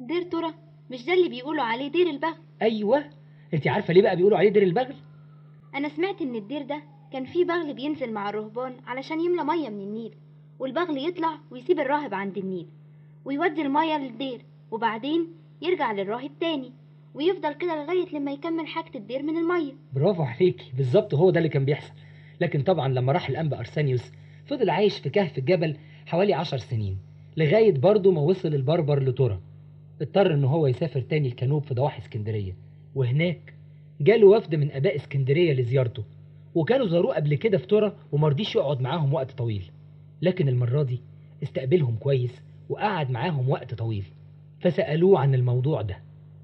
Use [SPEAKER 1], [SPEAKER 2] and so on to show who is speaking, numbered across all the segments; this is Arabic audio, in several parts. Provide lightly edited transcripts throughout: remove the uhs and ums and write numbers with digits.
[SPEAKER 1] دير ترى؟ مش ده اللي بيقولوا عليه دير البغل؟
[SPEAKER 2] ايوه. انت عارفه ليه بقى بيقولوا عليه دير البغل؟
[SPEAKER 1] انا سمعت ان الدير ده كان فيه بغل بينزل مع الرهبان علشان يملى ميه من النيل، والبغل يطلع ويسيب الراهب عند النيل ويودي الميه للدير، وبعدين يرجع للراهب تاني، ويفضل كده لغايه لما يكمل حاجه الدير من الميه.
[SPEAKER 2] برافو عليكي، بالظبط هو ده اللي كان بيحصل. لكن طبعا لما راح الانبا ارسانيوس فضل عايش في كهف الجبل حوالي 10 سنين، لغايه برضه ما وصل البربر لترى. اضطر ان هو يسافر تاني الجنوب في ضواحي اسكندريه، وهناك جاله وفد من اباء اسكندريه لزيارته، وكانوا زاروه قبل كده في ترى ومرضيش يقعد معاهم وقت طويل. لكن المره دي استقبلهم كويس وقعد معاهم وقت طويل، فسالوه عن الموضوع ده.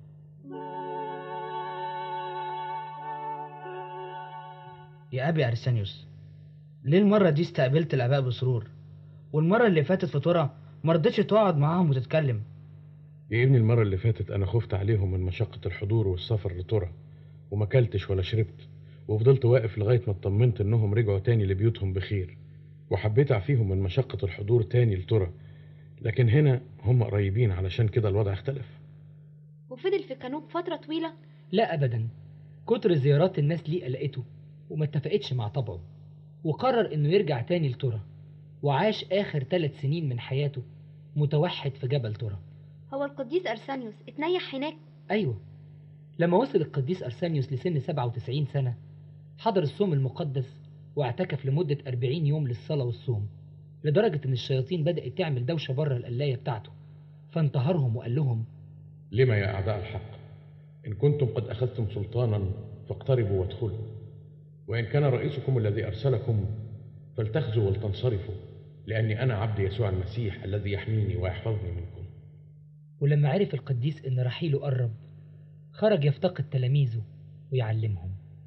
[SPEAKER 3] يا أبي أرسانيوس، ليه المرة دي استقبلت الآباء بسرور، والمرة اللي فاتت في ترى مرضتش تقعد معاهم وتتكلم؟
[SPEAKER 4] يا ابني المرة اللي فاتت أنا خفت عليهم من مشقة الحضور والسفر لترى، وما كلتش ولا شربت، وفضلت واقف لغاية ما اطمنت إنهم رجعوا تاني لبيوتهم بخير، وحبيت أعفيهم من مشقة الحضور تاني لترى. لكن هنا هم قريبين علشان كده الوضع اختلف.
[SPEAKER 1] وفضل في الجنوب فتره طويله؟
[SPEAKER 2] لا ابدا، كتر زيارات الناس ليه قلقته وما اتفقتش مع طبعه، وقرر انه يرجع تاني لترى، وعاش اخر 3 سنين من حياته متوحد في جبل ترى.
[SPEAKER 1] هو القديس ارسانيوس اتنيح هناك؟
[SPEAKER 2] ايوه، لما وصل القديس ارسانيوس لسن 97 سنة حضر الصوم المقدس واعتكف لمدة 40 يوم للصلاة والصوم، لدرجة ان الشياطين بدأت تعمل دوشة بره القلاية بتاعته، فانتهرهم وقال لهم:
[SPEAKER 4] لما يا أعداء الحق، إن كنتم قد أخذتم سلطانا فاقتربوا وادخلوا، وإن كان رئيسكم الذي أرسلكم فلتخزوا ولتنصرفوا، لأني أنا عبد يسوع المسيح الذي يحميني ويحفظني منكم.
[SPEAKER 2] ولما عرف القديس ان رحيله قرب خرج يفتقد تلاميذه ويعلمهم.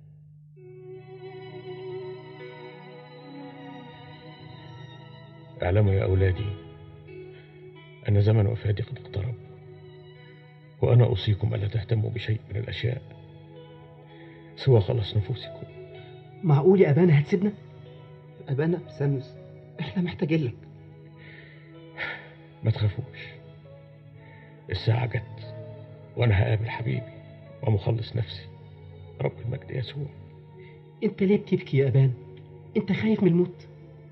[SPEAKER 4] اعلموا يا أولادي أن زمن وفاتي قد اقترب، وأنا أوصيكم ألا تهتموا بشيء من الأشياء سوى خلص نفوسكم.
[SPEAKER 5] معقول يا أبانا هتسيبنا؟ أبانا أرسانيوس، إحنا محتاجين لك.
[SPEAKER 4] ما تخافوش، الساعة جت وأنا هقابل حبيبي ومخلص نفسي رب المجد يسوع.
[SPEAKER 5] أنت ليه بتبكي يا أبانا؟ أنت خايف من الموت؟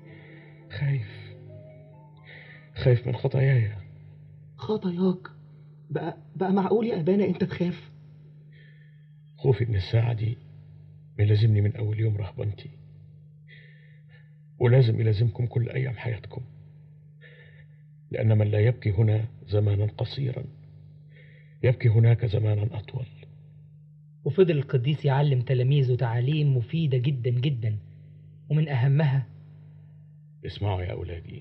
[SPEAKER 4] خايف من خطاياي.
[SPEAKER 5] خطاياك؟ بقى معقول يا أبانا أنت تخاف؟
[SPEAKER 4] خوفي من الساعة دي ملازمني من أول يوم رهبنتي، ولازم يلازمكم كل أيام حياتكم، لأن من لا يبكي هنا زمانا قصيرا يبكي هناك زمانا أطول.
[SPEAKER 2] وفضل القديس يعلم تلاميذه تعاليم مفيدة جدا جدا، ومن أهمها:
[SPEAKER 4] اسمعوا يا أولادي،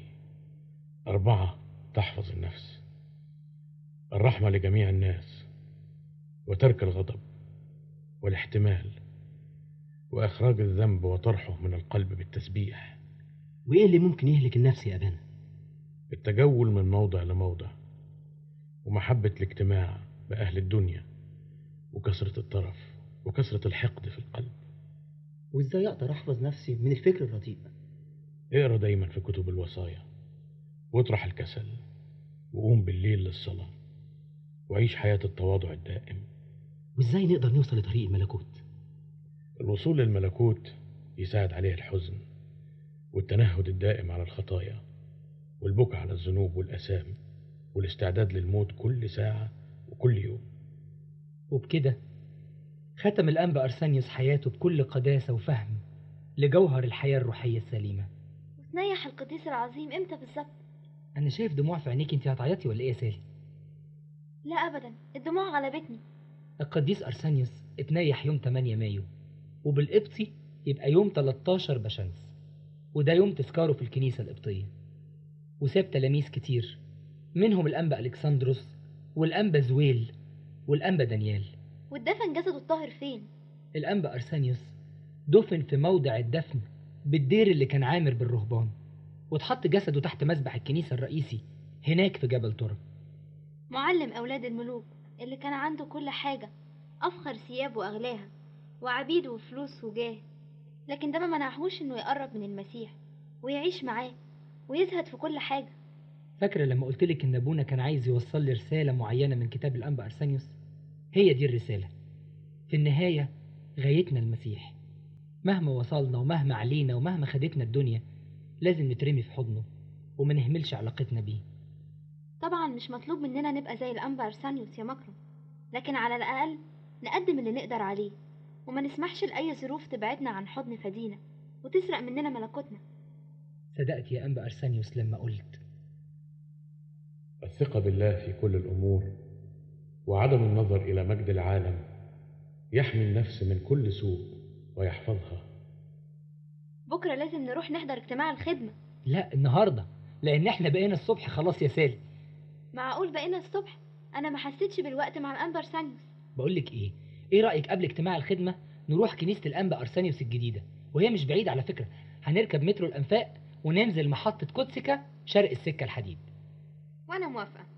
[SPEAKER 4] 4 تحفظ النفس: الرحمة لجميع الناس، وترك الغضب، والاحتمال، وإخراج الذنب وطرحه من القلب بالتسبيح.
[SPEAKER 5] وإيه اللي ممكن يهلك النفس يا أبانا؟
[SPEAKER 4] التجول من موضع لموضع، ومحبة الاجتماع بأهل الدنيا، وكثرة الطرف، وكثرة الحقد في القلب.
[SPEAKER 5] وإزاي أقدر أحفظ نفسي من الفكر الرديء؟
[SPEAKER 4] اقرأ دايما في كتب الوصايا، واطرح الكسل، وقوم بالليل للصلاة، وعيش حياة التواضع الدائم.
[SPEAKER 5] وإزاي نقدر نوصل لطريق الملكوت؟
[SPEAKER 4] الوصول للملكوت يساعد عليه الحزن، والتنهد الدائم على الخطايا، والبكاء على الذنوب والأثام، والاستعداد للموت كل ساعة وكل يوم.
[SPEAKER 2] وبكده ختم الأنبا أرسانيوس حياته بكل قداسة وفهم لجوهر الحياة الروحية السليمة.
[SPEAKER 1] وتنيح القديس العظيم امتى بالظبط؟
[SPEAKER 2] أنا شايف دموع في عينيك، انت هتعيطي ولا إيه يا سالي؟
[SPEAKER 1] لا أبدا، الدموع غلبتني.
[SPEAKER 2] القديس أرسانيوس اتنيح يوم 8 مايو، وبالقبطي يبقى يوم 13 بشمس، وده يوم تذكاره في الكنيسة القبطية. وساب تلاميذ كتير، منهم الأنبا ألكسندروس والأنبا زويل والأنبا دانيال.
[SPEAKER 1] والدفن جسده الطاهر فين؟
[SPEAKER 2] الأنبا أرسانيوس دفن في موضع الدفن بالدير اللي كان عامر بالرهبان، واتحط جسده تحت مسبح الكنيسة الرئيسي هناك في جبل ترى.
[SPEAKER 1] معلم أولاد الملوك اللي كان عنده كل حاجة، أفخر ثياب وأغلاها، وعبيد وفلوس وجاه، لكن ده ما منعهوش إنه يقرب من المسيح ويعيش معاه ويزهد في كل حاجة.
[SPEAKER 2] فاكرة لما قلتلك إن أبونا كان عايز يوصل لي رسالة معينة من كتاب الأنبا أرسانيوس؟ هي دي الرسالة. في النهاية غايتنا المسيح. مهما وصلنا ومهما علينا ومهما خدتنا الدنيا لازم نترمي في حضنه وما نهملش علاقتنا بيه.
[SPEAKER 1] طبعا مش مطلوب مننا نبقى زي الأنبا أرسانيوس يا مكرم، لكن على الأقل نقدم اللي نقدر عليه وما نسمحش لأي ظروف تبعدنا عن حضن فدينا وتسرق مننا ملكوتنا.
[SPEAKER 2] صدقت يا أنبا أرسانيوس لما قلت
[SPEAKER 4] الثقة بالله في كل الأمور وعدم النظر إلى مجد العالم يحمي النفس من كل سوء ويحفظها.
[SPEAKER 1] بكرة لازم نروح نحضر اجتماع الخدمة.
[SPEAKER 2] لا، النهاردة، لأن احنا بقينا الصبح خلاص يا سالي.
[SPEAKER 1] معقول بقينا الصبح؟ أنا ما حسيتش بالوقت مع الأنبا أرسانيوس.
[SPEAKER 2] بقولك إيه رأيك قبل اجتماع الخدمة نروح كنيسة الأنبا أرسانيوس الجديدة، وهي مش بعيدة على فكرة. هنركب مترو الأنفاق وننزل محطة كوتسيكا شرق السكة الحديد.
[SPEAKER 1] وأنا موافقة.